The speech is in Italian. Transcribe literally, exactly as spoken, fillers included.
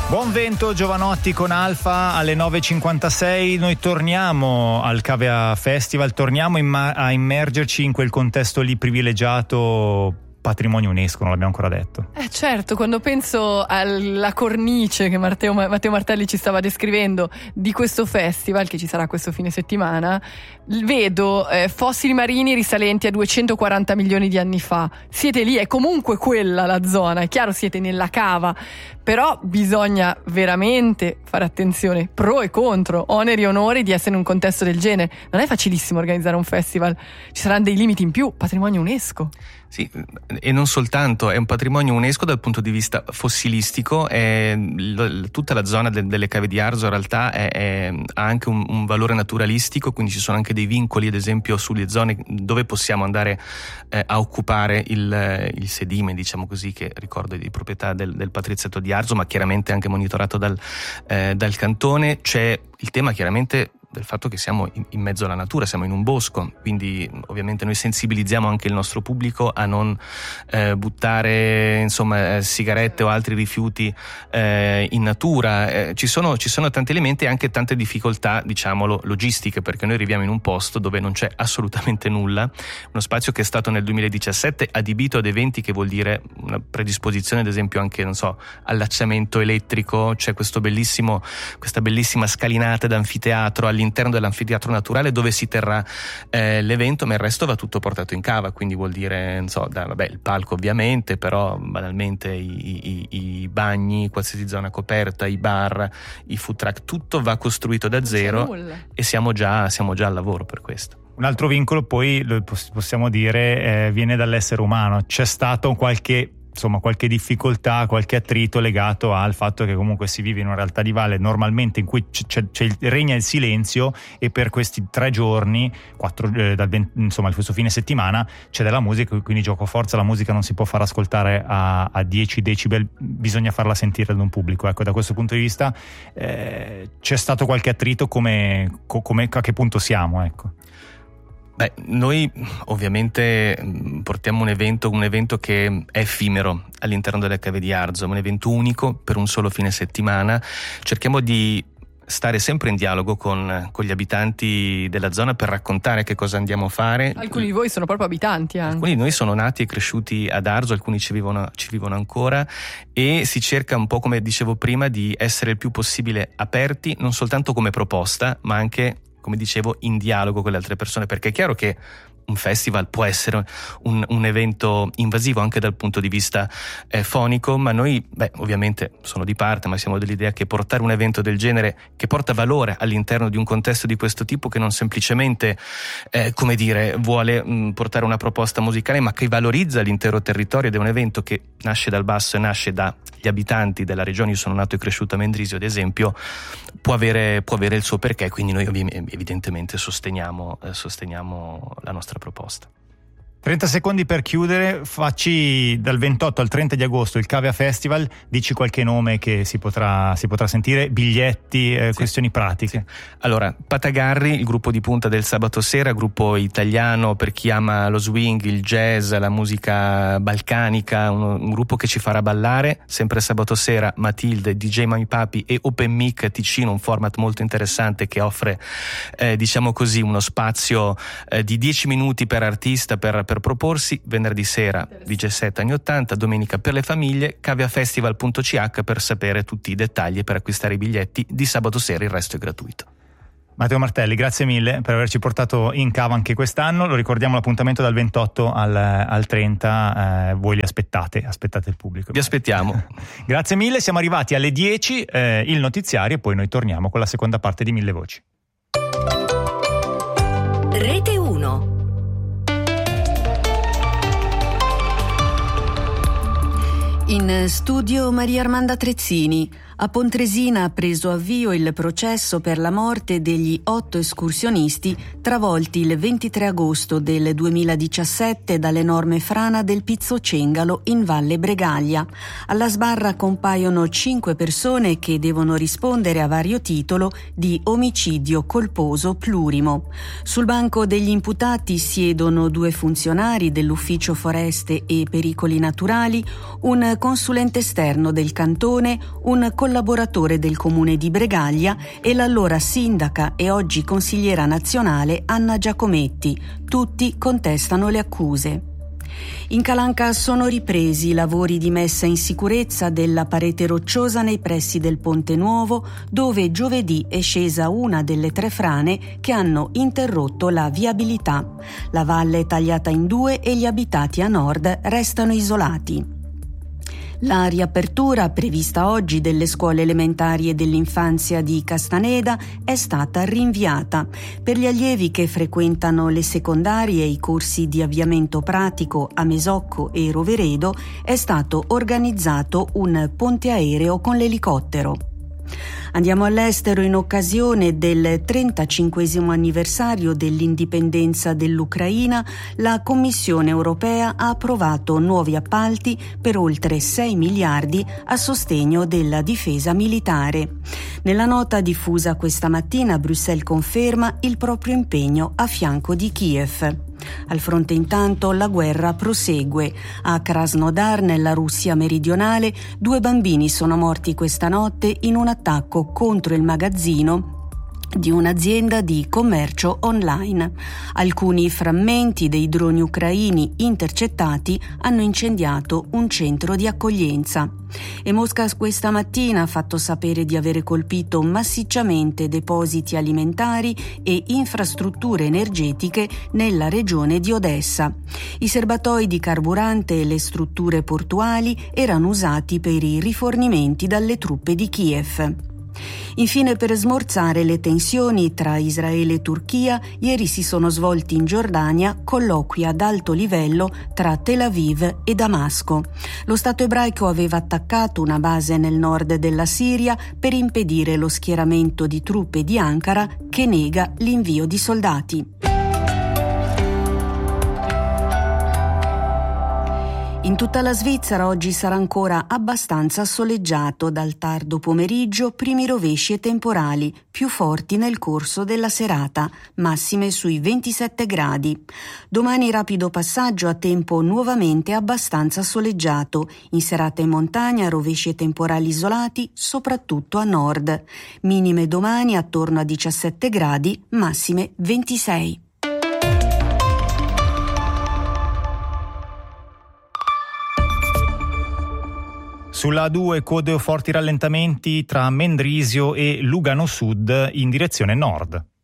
Buon vento Giovanotti con Alfa alle nove e cinquantasei. Noi torniamo al Cavea Festival, torniamo imma- a immergerci in quel contesto lì privilegiato, patrimonio UNESCO, non l'abbiamo ancora detto. Eh certo, quando penso alla cornice che Matteo, Matteo Martelli ci stava descrivendo di questo festival che ci sarà questo fine settimana, vedo eh, fossili marini risalenti a duecentoquaranta milioni di anni fa. Siete lì, è comunque quella la zona, è chiaro, siete nella cava, però bisogna veramente fare attenzione, pro e contro, oneri e onori di essere in un contesto del genere. Non è facilissimo organizzare un festival, ci saranno dei limiti in più, patrimonio UNESCO. Sì, e non soltanto, è un patrimonio UNESCO dal punto di vista fossilistico, è, l, tutta la zona de, delle cave di Arzo in realtà è, è, ha anche un, un valore naturalistico, quindi ci sono anche dei vincoli, ad esempio sulle zone dove possiamo andare eh, a occupare il, il sedime, diciamo così, che ricordo è di proprietà del, del patriziato di Arzo, ma chiaramente anche monitorato dal, eh, dal cantone. C'è il tema chiaramente del fatto che siamo in, in mezzo alla natura, siamo in un bosco, quindi ovviamente noi sensibilizziamo anche il nostro pubblico a non eh, buttare insomma eh, sigarette o altri rifiuti eh, in natura. Eh, ci sono, ci sono tanti elementi e anche tante difficoltà, diciamolo, logistiche, perché noi arriviamo in un posto dove non c'è assolutamente nulla, uno spazio che è stato nel duemiladiciassette adibito ad eventi, che vuol dire una predisposizione ad esempio anche, non so, allacciamento elettrico. C'è questo bellissimo, questa bellissima scalinata d'anfiteatro all'interno dell'anfiteatro naturale dove si terrà eh, l'evento, ma il resto va tutto portato in cava, quindi vuol dire, non so, da, vabbè, il palco ovviamente, però banalmente i, i, i bagni, qualsiasi zona coperta, i bar, i food truck, tutto va costruito da zero e siamo già, siamo già al lavoro per questo. Un altro vincolo poi, lo possiamo dire, eh, viene dall'essere umano. C'è stato qualche insomma qualche difficoltà, qualche attrito legato al fatto che comunque si vive in una realtà di valle normalmente in cui c'è, c'è il, regna il silenzio, e per questi tre giorni, quattro, eh, dal, insomma questo fine settimana, c'è della musica, quindi gioco forza, la musica non si può far ascoltare a, a dieci decibel, bisogna farla sentire ad un pubblico. Ecco, da questo punto di vista eh, c'è stato qualche attrito, come, come a che punto siamo, ecco? Beh, noi ovviamente portiamo un evento, un evento che è effimero all'interno delle cave di Arzo, un evento unico per un solo fine settimana. Cerchiamo di stare sempre in dialogo con, con gli abitanti della zona per raccontare che cosa andiamo a fare. Alcuni di voi sono proprio abitanti anche. Alcuni di noi sono nati e cresciuti ad Arzo, alcuni ci vivono, ci vivono ancora, e si cerca un po', come dicevo prima, di essere il più possibile aperti, non soltanto come proposta, ma anche, come dicevo, in dialogo con le altre persone, perché è chiaro che un festival può essere un, un evento invasivo anche dal punto di vista eh, fonico, ma noi, beh, ovviamente sono di parte, ma siamo dell'idea che portare un evento del genere, che porta valore all'interno di un contesto di questo tipo, che non semplicemente, eh, come dire, vuole mh, portare una proposta musicale, ma che valorizza l'intero territorio, ed è un evento che nasce dal basso e nasce dagli abitanti della regione. Io sono nato e cresciuto a Mendrisio, ad esempio, può avere, può avere il suo perché, quindi noi evidentemente sosteniamo, eh, sosteniamo la nostra proposta. trenta secondi per chiudere, facci dal ventotto al trenta di agosto il Cavea Festival, dici qualche nome che si potrà, si potrà sentire, biglietti, eh, sì, questioni pratiche. Sì. Allora, Patagarri, il gruppo di punta del sabato sera, gruppo italiano per chi ama lo swing, il jazz, la musica balcanica, un, un gruppo che ci farà ballare, sempre sabato sera. Matilde, D J Mami Papi e Open Mic Ticino, un format molto interessante che offre, eh, diciamo così, uno spazio eh, di dieci minuti per artista, per, per proporsi. Venerdì sera D J set anni ottanta, domenica per le famiglie, caveafestival punto c h per sapere tutti i dettagli e per acquistare i biglietti. Di sabato sera il resto è gratuito. Matteo Martelli, grazie mille per averci portato in cava anche quest'anno. Lo ricordiamo, l'appuntamento dal ventotto al, al trenta, eh, voi li aspettate, aspettate il pubblico. Vi aspettiamo. Grazie mille, siamo arrivati alle dieci, eh, il notiziario, e poi noi torniamo con la seconda parte di Mille Voci. Rete uno. In studio Maria Armanda Trezzini. A Pontresina ha preso avvio il processo per la morte degli otto escursionisti travolti il ventitré agosto del duemiladiciassette dall'enorme frana del Pizzo Cengalo in Valle Bregaglia. Alla sbarra compaiono cinque persone che devono rispondere a vario titolo di omicidio colposo plurimo. Sul banco degli imputati siedono due funzionari dell'Ufficio Foreste e Pericoli Naturali, un un consulente esterno del cantone, un collaboratore del comune di Bregaglia e l'allora sindaca e oggi consigliera nazionale Anna Giacometti. Tutti contestano le accuse. In Calanca sono ripresi i lavori di messa in sicurezza della parete rocciosa nei pressi del Ponte Nuovo, dove giovedì è scesa una delle tre frane che hanno interrotto la viabilità. La valle è tagliata in due e gli abitati a nord restano isolati. La riapertura prevista oggi delle scuole elementari e dell'infanzia di Castaneda è stata rinviata. Per gli allievi che frequentano le secondarie e i corsi di avviamento pratico a Mesocco e Roveredo è stato organizzato un ponte aereo con l'elicottero. Andiamo all'estero in occasione del trentacinquesimo anniversario dell'indipendenza dell'Ucraina. La Commissione europea ha approvato nuovi appalti per oltre sei miliardi a sostegno della difesa militare. Nella nota diffusa questa mattina, Bruxelles conferma il proprio impegno a fianco di Kiev. Al fronte intanto la guerra prosegue. A Krasnodar, nella Russia meridionale, due bambini sono morti questa notte in un attacco contro il magazzino di un'azienda di commercio online. Alcuni frammenti dei droni ucraini intercettati hanno incendiato un centro di accoglienza. E Mosca questa mattina ha fatto sapere di avere colpito massicciamente depositi alimentari e infrastrutture energetiche nella regione di Odessa. I serbatoi di carburante e le strutture portuali erano usati per i rifornimenti dalle truppe di Kiev. Infine, per smorzare le tensioni tra Israele e Turchia, ieri si sono svolti in Giordania colloqui ad alto livello tra Tel Aviv e Damasco. Lo Stato ebraico aveva attaccato una base nel nord della Siria per impedire lo schieramento di truppe di Ankara, che nega l'invio di soldati. In tutta la Svizzera oggi sarà ancora abbastanza soleggiato, dal tardo pomeriggio primi rovesci e temporali, più forti nel corso della serata, massime sui ventisette gradi. Domani rapido passaggio a tempo nuovamente abbastanza soleggiato, in serata in montagna rovesci e temporali isolati, soprattutto a nord. Minime domani attorno a diciassette gradi, massime ventisei. Sulla A due code o forti rallentamenti tra Mendrisio e Lugano Sud in direzione nord.